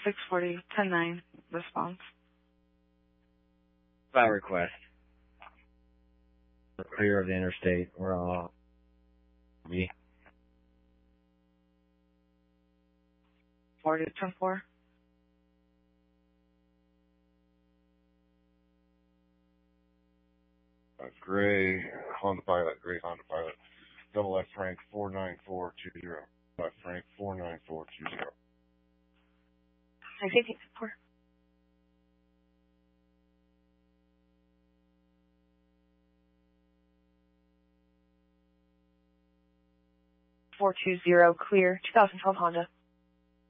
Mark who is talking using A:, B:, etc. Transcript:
A: 640, 10-9, response.
B: File request. Clear of the interstate. We're all...
A: 40-10-4.
C: Gray Honda Pilot. Double F Frank 49420. F Frank 49420.
A: I think it's 4. Clear, 2012 Honda.